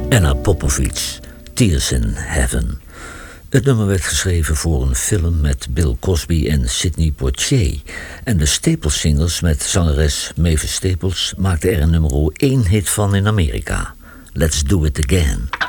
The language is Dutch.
Anna Popovic, Tears in Heaven. Het nummer werd geschreven voor een film met Bill Cosby en Sidney Poitier. En de Staples-singles met zangeres Mavis Staples maakten er een nummer 1 hit van in Amerika. Let's Do It Again.